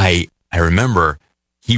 I remember he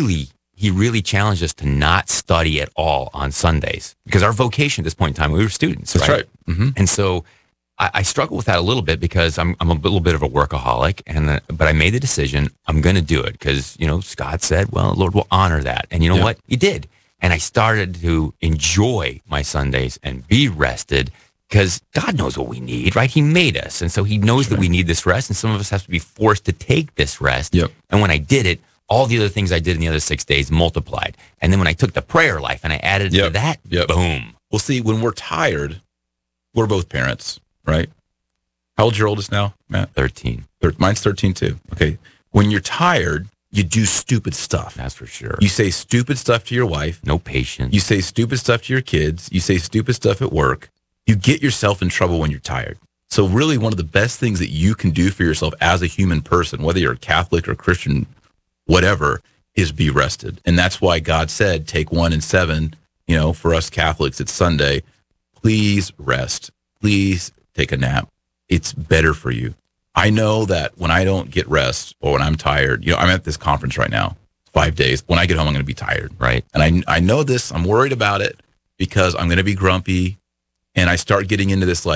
really challenged us to not study at all on Sundays because our vocation at this point in time, we were students. That's right. Mm-hmm. And so I struggle with that a little bit because I'm a little bit of a workaholic, but I made the decision I'm going to do it because, Scott said, well, Lord will honor that. And you know what? He did. And I started to enjoy my Sundays and be rested because God knows what we need, right? He made us. And so he knows that we need this rest. And some of us have to be forced to take this rest. Yep. And when I did it, all the other things I did in the other 6 days multiplied. And then when I took the prayer life and I added to that, boom. Well, see, when we're tired, we're both parents. Right? How old's your oldest now, Matt? 13. Mine's 13 too. Okay. When you're tired, you do stupid stuff. That's for sure. You say stupid stuff to your wife. No patience. You say stupid stuff to your kids. You say stupid stuff at work. You get yourself in trouble when you're tired. So really one of the best things that you can do for yourself as a human person, whether you're a Catholic or Christian, whatever, is be rested. And that's why God said, take 1 and 7, for us Catholics, it's Sunday. Please rest. Please take a nap. It's better for you. I know that when I don't get rest or when I'm tired, I'm at this conference right now, 5 days. When I get home, I'm going to be tired. Right. And I know this. I'm worried about it because I'm going to be grumpy. And I start getting into this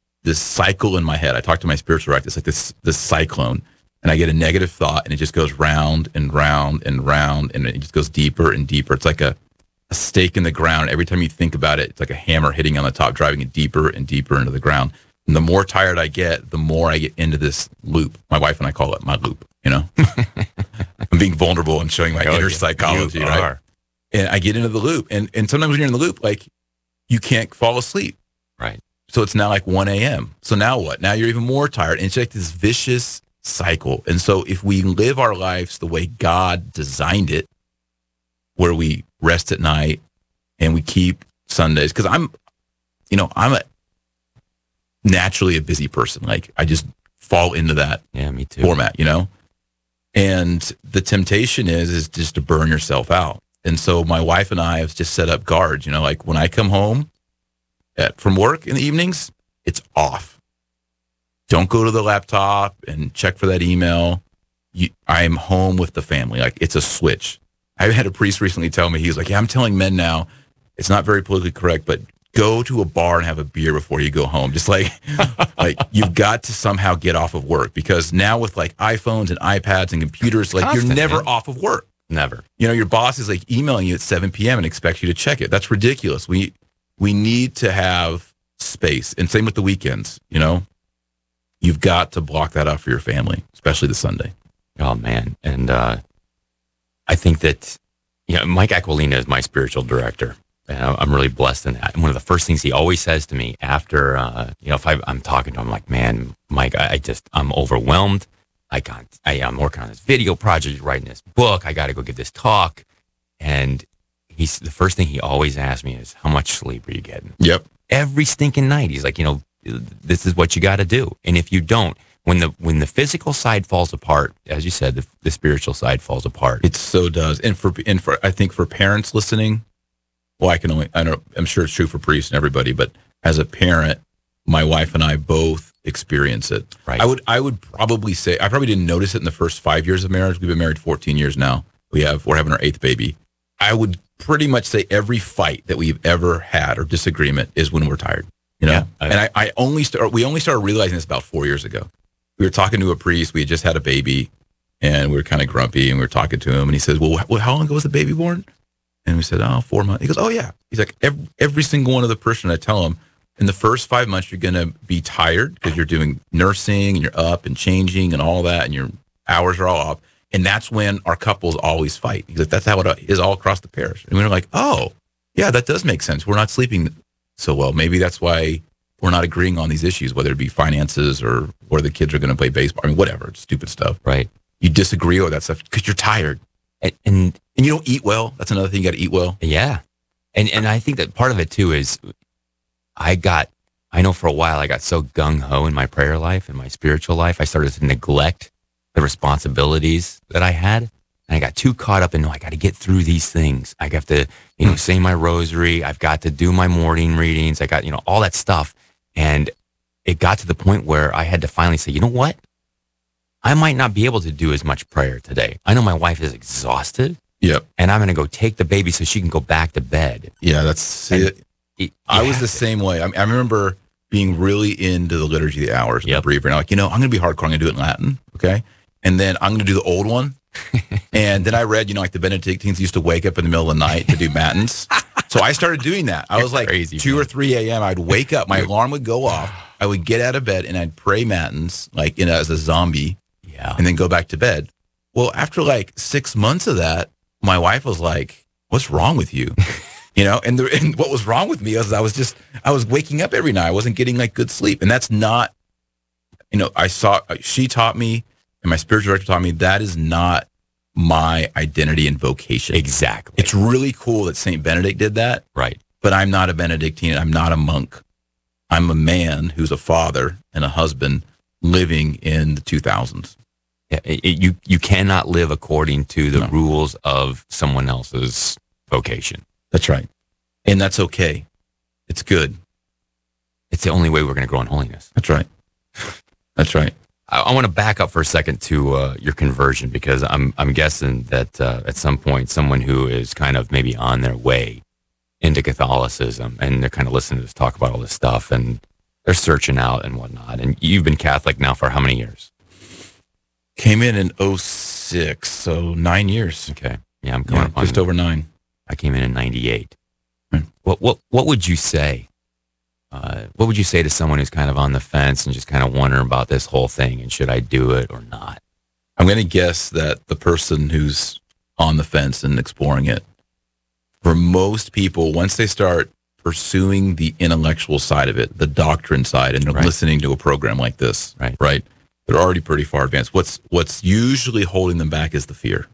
cycle in my head. I talk to my spiritual director. It's like this cyclone. And I get a negative thought and it just goes round and round and round. And it just goes deeper and deeper. It's like a stake in the ground. Every time you think about it, it's like a hammer hitting on the top, driving it deeper and deeper into the ground. And the more tired I get, the more I get into this loop. My wife and I call it my loop, I'm being vulnerable and showing my inner psychology, right? And I get into the loop. And sometimes when you're in the loop, you can't fall asleep. Right. So it's now 1 a.m. So now what? Now you're even more tired. And it's like this vicious cycle. And so if we live our lives the way God designed it, where we rest at night and we keep Sundays, because I'm naturally a busy person. I just fall into that me too. format, and the temptation is just to burn yourself out. And so my wife and I have just set up guards, when I come home from work in the evenings, it's off. Don't go to the laptop and check for that email. I'm home with the family. It's a switch. I had a priest recently tell me, he was like, I'm telling men now, it's not very politically correct, but go to a bar and have a beer before you go home. Just you've got to somehow get off of work, because now with iPhones and iPads and computers, Constant, you're never off of work. Never. Your boss is emailing you at 7 p.m. and expects you to check it. That's ridiculous. We need to have space. And same with the weekends, You've got to block that out for your family, especially the Sunday. Oh, man. And I think that, Mike Aquilina is my spiritual director. And I'm really blessed in that. And one of the first things he always says to me after, if I'm talking to him, like, man, Mike, I'm overwhelmed. I'm working on this video project, writing this book. I got to go give this talk. And the first thing he always asks me is, how much sleep are you getting? Yep. Every stinking night. He's like, this is what you got to do. And if you don't, when the physical side falls apart, as you said, the spiritual side falls apart. It so does. And for I think for parents listening, well, I'm sure it's true for priests and everybody, but as a parent, my wife and I both experience it. Right. I would probably say, I probably didn't notice it in the first 5 years of marriage. We've been married 14 years now. We're having our 8th baby. I would pretty much say every fight that we've ever had or disagreement is when we're tired, Yeah, and we only started realizing this about 4 years ago. We were talking to a priest. We had just had a baby, and we were kind of grumpy, and we were talking to him, and he says, well, how long ago was the baby born? And we said, 4 months. He goes, oh, yeah. He's like, every single one of the person I tell him, in the first 5 months, you're going to be tired because you're doing nursing, and you're up and changing and all that, and your hours are all off. And that's when our couples always fight. He's like, that's how it is all across the parish. And we were like, oh, yeah, that does make sense. We're not sleeping so well. Maybe that's why we're not agreeing on these issues, whether it be finances or where the kids are going to play baseball. I mean, whatever, it's stupid stuff. Right. You disagree with that stuff because you're tired. And you don't eat well. That's another thing. You got to eat well. Yeah. And I think that part of it too is I know for a while I got so gung-ho in my prayer life and my spiritual life, I started to neglect the responsibilities that I had. And I got too caught up in, I got to get through these things. I have to, say my rosary. I've got to do my morning readings. I got, all that stuff. And it got to the point where I had to finally say, you know what? I might not be able to do as much prayer today. I know my wife is exhausted. Yep. And I'm going to go take the baby so she can go back to bed. Yeah, that's it. I was the same way. I remember being really into the Liturgy of the Hours, the Breviary. And I'm like, I'm going to be hardcore. I'm going to do it in Latin, okay? And then I'm going to do the old one. And then I read, like the Benedictines used to wake up in the middle of the night to do matins. So I started doing that. I was like crazy, 2 or 3 a.m. I'd wake up. My alarm would go off. I would get out of bed and I'd pray matins, like as a zombie, and then go back to bed. Well, after like 6 months of that, my wife was like, "What's wrong with you?" And what was wrong with me was I was waking up every night. I wasn't getting like good sleep. And that's not, she taught me and my spiritual director taught me that is not my identity and vocation. Exactly. It's really cool that St. Benedict did that. Right. But I'm not a Benedictine. I'm not a monk. I'm a man who's a father and a husband living in the 2000s. Yeah, you cannot live according to the rules of someone else's vocation. That's right. And that's okay. It's good. It's the only way we're going to grow in holiness. That's right. That's right. I want to back up for a second to your conversion, because I'm guessing that at some point someone who is kind of maybe on their way into Catholicism and they're kind of listening to us talk about all this stuff and they're searching out and whatnot. And you've been Catholic now for how many years? Came in 06, so 9 years. Okay. Yeah, I'm going up on just over 9. I came in 98. What would you say? What would you say to someone who's kind of on the fence and just kind of wondering about this whole thing and should I do it or not? I'm going to guess that the person who's on the fence and exploring it, for most people, once they start pursuing the intellectual side of it, the doctrine side, and they're listening to a program like this, right? They're already pretty far advanced. What's usually holding them back is the fear.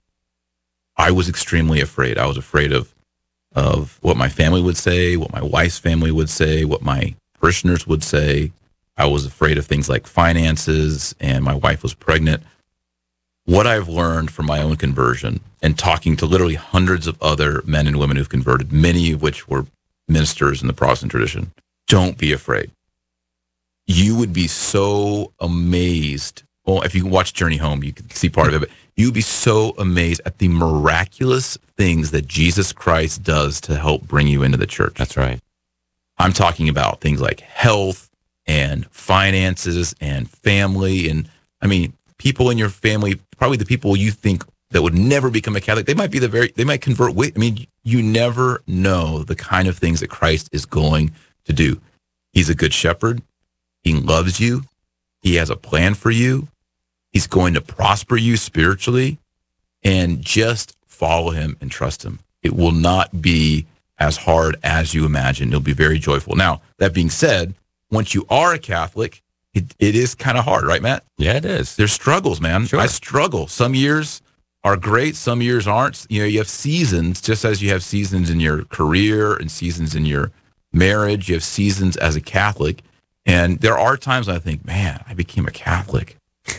I was extremely afraid. I was afraid of what my family would say, what my wife's family would say, what my parishioners would say. I was afraid of things like finances, and my wife was pregnant. What I've learned from my own conversion and talking to literally hundreds of other men and women who've converted, many of which were ministers in the Protestant tradition, don't be afraid. You would be so amazed. Well, if you watch Journey Home, you can see part of it, but you'd be so amazed at the miraculous things that Jesus Christ does to help bring you into the church. That's right. I'm talking about things like health and finances and family. And I mean, people in your family, probably the people you think that would never become a Catholic, they might convert. I mean, you never know the kind of things that Christ is going to do. He's a good shepherd. He loves you. He has a plan for you. He's going to prosper you spiritually, and just follow him and trust him. It will not be as hard as you imagine. It'll be very joyful. Now, that being said, once you are a Catholic, it is kind of hard, right, Matt? Yeah, it is. There's struggles, man. Sure. I struggle. Some years are great. Some years aren't. You have seasons, just as you have seasons in your career and seasons in your marriage. You have seasons as a Catholic. And there are times when I think, man, I became a Catholic,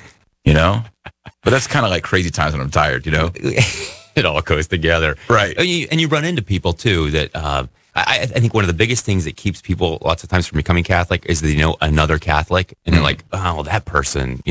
But that's kind of like crazy times when I'm tired, It all goes together. Right. And you run into people, too, that I think one of the biggest things that keeps people lots of times from becoming Catholic is they know another Catholic, and they're like, oh, that person,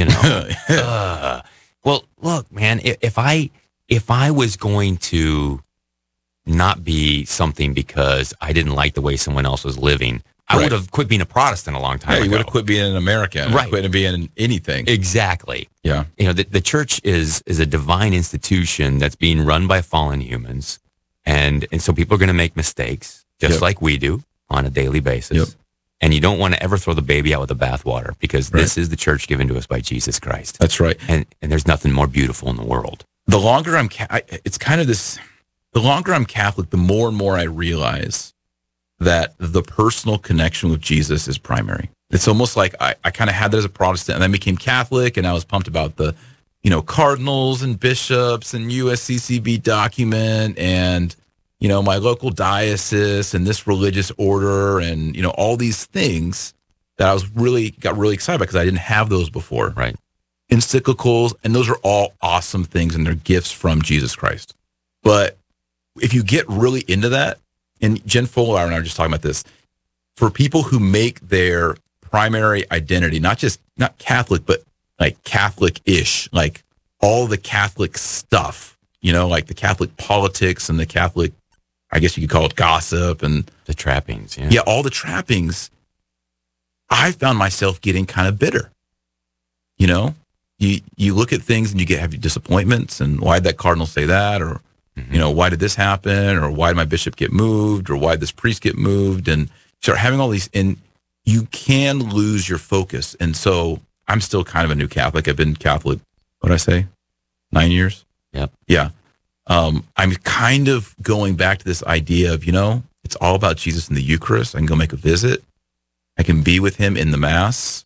Well, look, man, if I was going to not be something because I didn't like the way someone else was living, I would have quit being a Protestant a long time ago. You would have quit being an American. Right. Quit being anything. Exactly. Yeah. The church is a divine institution that's being run by fallen humans. And so people are going to make mistakes, just like we do on a daily basis. Yep. And you don't want to ever throw the baby out with the bathwater, because this is the church given to us by Jesus Christ. That's right. And there's nothing more beautiful in the world. The longer I'm Catholic, the more and more I realize that the personal connection with Jesus is primary. It's almost like I kind of had that as a Protestant, and then became Catholic, and I was pumped about the, cardinals and bishops and USCCB document and, my local diocese and this religious order and, all these things that I got really excited about because I didn't have those before. Right. Encyclicals, and those are all awesome things, and they're gifts from Jesus Christ. But if you get really into that, and Jen Fuller and I were just talking about this, for people who make their primary identity, not Catholic, but like Catholic-ish, like all the Catholic stuff, you know, like the Catholic politics and the Catholic, I guess you could call it gossip and The trappings. Yeah. yeah, all the trappings. I found myself getting kind of bitter. You know, you look at things and you have your disappointments and why did that cardinal say that, or you know, why did this happen, or why did my bishop get moved, or why did this priest get moved, and start having all these, and you can lose your focus. And so I'm still kind of a new Catholic. I've been Catholic, what did I say, 9 years? Yep. Yeah. I'm kind of going back to this idea of, you know, it's all about Jesus in the Eucharist. I can go make a visit. I can be with him in the Mass,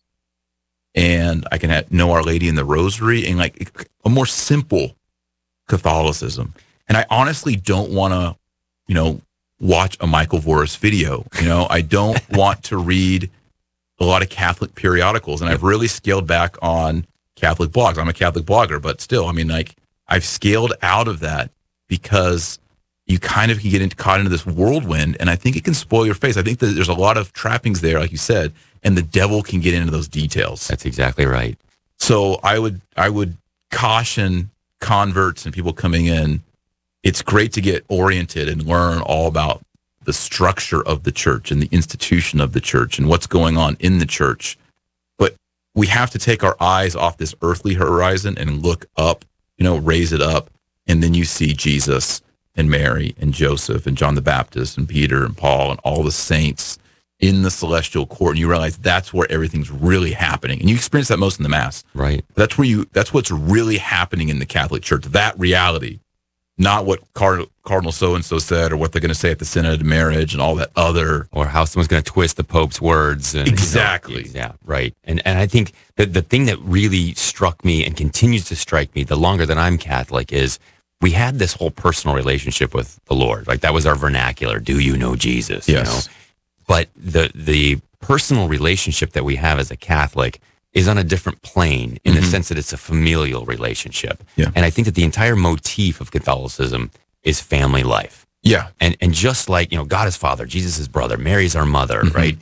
and I can know Our Lady in the Rosary, and like a more simple Catholicism. And I honestly don't want to, you know, watch a Michael Voris video. You know, I don't want to read a lot of Catholic periodicals, and I've really scaled back on Catholic blogs. I'm a Catholic blogger, but still, I mean, like I've scaled out of that because you kind of can get caught into this whirlwind, and I think it can spoil your face. I think that there's a lot of trappings there, like you said, and the devil can get into those details. That's exactly right. So I would caution converts and people coming in. It's great to get oriented and learn all about the structure of the church and the institution of the church and what's going on in the church. But we have to take our eyes off this earthly horizon and look up, you know, raise it up. And then you see Jesus and Mary and Joseph and John the Baptist and Peter and Paul and all the saints in the celestial court. And you realize that's where everything's really happening. And you experience that most in the Mass. Right. That's what's really happening in the Catholic Church, that reality. Not what Cardinal so-and-so said or what they're going to say at the Synod of Marriage and all that other. Or how someone's going to twist the Pope's words. And, exactly. You know, yeah, right. And I think that the thing that really struck me and continues to strike me the longer that I'm Catholic is we had this whole personal relationship with the Lord. Like that was our vernacular. Do you know Jesus? Yes. You know? But the personal relationship that we have as a Catholic is on a different plane in the sense that it's a familial relationship. Yeah. And I think that the entire motif of Catholicism is family life. Yeah. And just like, you know, God is Father, Jesus is brother, Mary's our mother, right?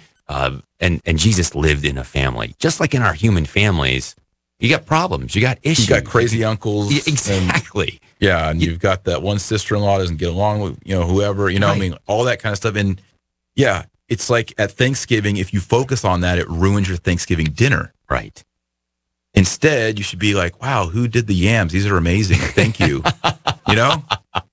And Jesus lived in a family. Just like in our human families, you got problems, you got issues. You got crazy uncles. Yeah, exactly. And you've got that one sister-in-law doesn't get along with, you know, whoever, you know, right. I mean, all that kind of stuff. And yeah, it's like at Thanksgiving, if you focus on that, it ruins your Thanksgiving dinner. Right. Instead, you should be like, wow, who did the yams? These are amazing. Thank you. You know?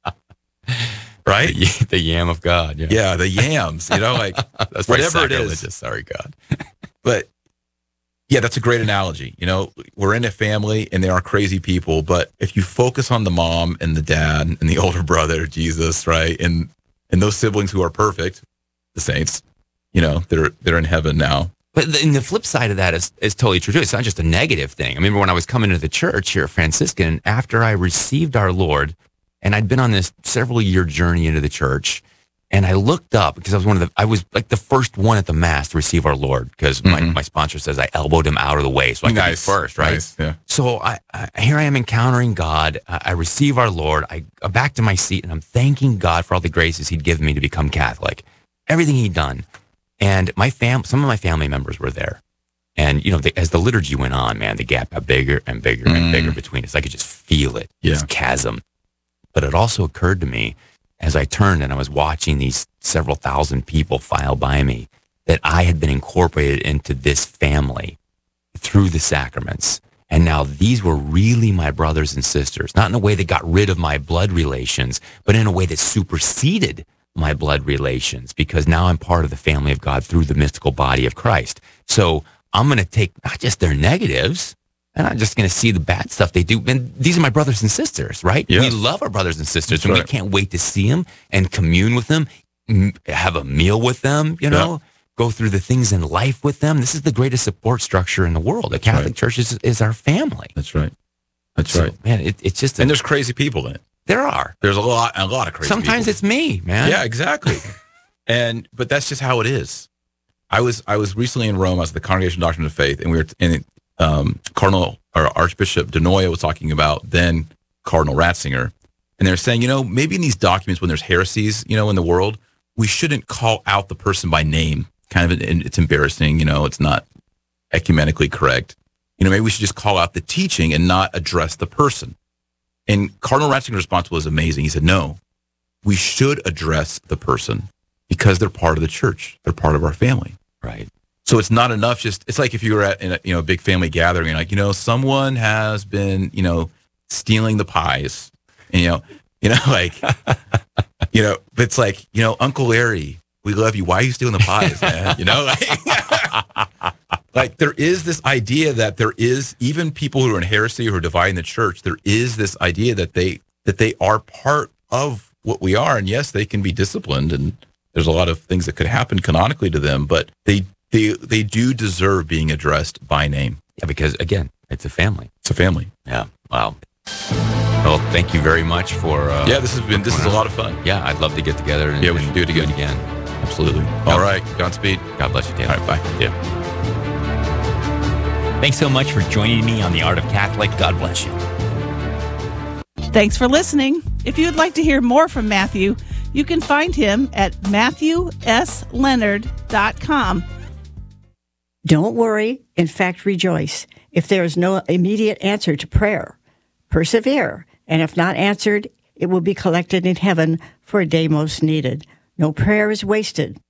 Right? The yam of God. Yeah, yeah, the yams, you know, like that's whatever it is. Sorry, God. But yeah, that's a great analogy. You know, we're in a family and there are crazy people, but if you focus on the mom and the dad and the older brother, Jesus, right? And those siblings who are perfect, the saints, you know, they're in heaven now. But the flip side of that is totally true too. It's not just a negative thing. I remember when I was coming to the church here at Franciscan, after I received our Lord, and I'd been on this several year journey into the church, and I looked up because I was like the first one at the Mass to receive our Lord because my sponsor says I elbowed him out of the way so I could be first, right? Nice. Yeah. So here I am encountering God. I receive our Lord. I go back to my seat and I'm thanking God for all the graces He'd given me to become Catholic, everything He'd done. And some of my family members were there. And, you know, as the liturgy went on, man, the gap got bigger and bigger and bigger between us. I could just feel it, this chasm. But it also occurred to me as I turned and I was watching these several thousand people file by me that I had been incorporated into this family through the sacraments. And now these were really my brothers and sisters, not in a way that got rid of my blood relations, but in a way that superseded my blood relations, because now I'm part of the family of God through the mystical body of Christ. So I'm going to take not just their negatives, and I'm just going to see the bad stuff they do. And these are my brothers and sisters, right? Yes. We love our brothers and sisters, That's and right. we can't wait to see them and commune with them, have a meal with them, you know, go through the things in life with them. This is the greatest support structure in the world. The Catholic Church is our family. That's right. That's So, right. man. It's just And there's crazy people in it. there are There's a lot of crazy sometimes people. it's me, man. Yeah, exactly. But that's just how it is. I was recently in Rome. I was at the Congregation of Doctrine of Faith, and we were in Cardinal or Archbishop Denoya was talking about then Cardinal Ratzinger, and they're saying, you know, maybe in these documents when there's heresies, you know, in the world, we shouldn't call out the person by name. Kind of, it's embarrassing, you know, it's not ecumenically correct. Maybe we should just call out the teaching and not address the person. And Cardinal Ratzinger's response was amazing. He said, no, we should address the person because they're part of the church. They're part of our family. Right. So it's not enough it's like if you were at a big family gathering and like, someone has been, stealing the pies. And, it's like, Uncle Larry, we love you. Why are you stealing the pies, man? Like there is this idea that there is even people who are in heresy who are dividing the church. There is this idea that they are part of what we are. And yes, they can be disciplined and there's a lot of things that could happen canonically to them, but they do deserve being addressed by name. Yeah, because again, it's a family. It's a family. Yeah. Wow. Well, thank you very much for. This is a lot of fun. Yeah, I'd love to get together and we should do it again. Absolutely. All right. Godspeed. God bless you, Dan. All right. Bye. Yeah. Thanks so much for joining me on The Art of Catholic. God bless you. Thanks for listening. If you'd like to hear more from Matthew, you can find him at MatthewSLeonard.com. Don't worry. In fact, rejoice. If there is no immediate answer to prayer, persevere. And if not answered, it will be collected in heaven for a day most needed. No prayer is wasted.